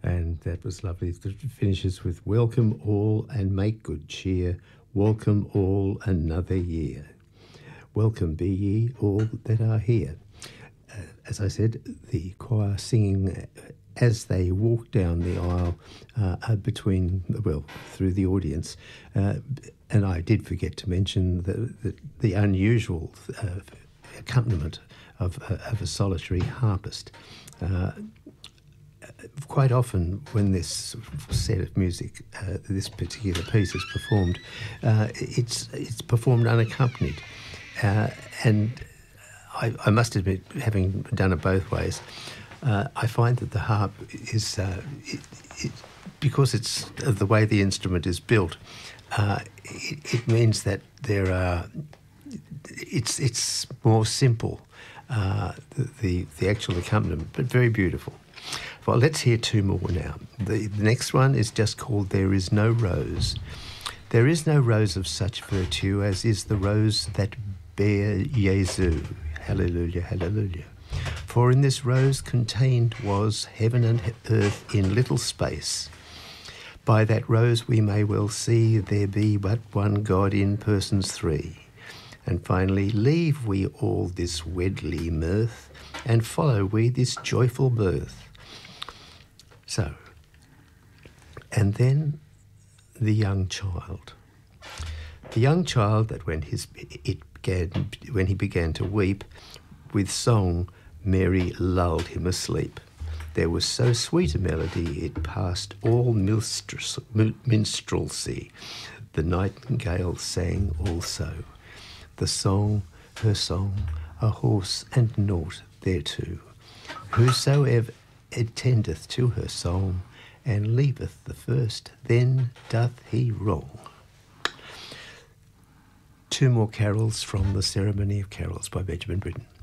And that was lovely. It finishes with welcome all and make good cheer. Welcome all another year. Welcome be ye all that are here. As I said, the choir singing as they walk down the aisle through the audience. And I did forget to mention the unusual accompaniment of a solitary harpist. Quite often when this set of music, this particular piece is performed, it's performed unaccompanied. And I must admit, having done it both ways, I find that the harp is, because it's the way the instrument is built, it means that it's more simple, the actual accompaniment, but very beautiful. Well, let's hear two more now. The next one is just called There Is No Rose. There is no rose of such virtue as is the rose that bare Jesu. Hallelujah, hallelujah. For in this rose contained was heaven and earth in little space. By that rose we may well see there be but one God in persons three. And finally, leave we all this wedly mirth, and follow we this joyful birth. So, and then the young child. The young child that when he began to weep, with song Mary lulled him asleep. There was so sweet a melody it passed all minstrelsy. The nightingale sang also. The song, her song, a horse and nought thereto. Whosoever attendeth to her song, and leaveth the first, then doth he wrong. Two more carols from the Ceremony of Carols by Benjamin Britten.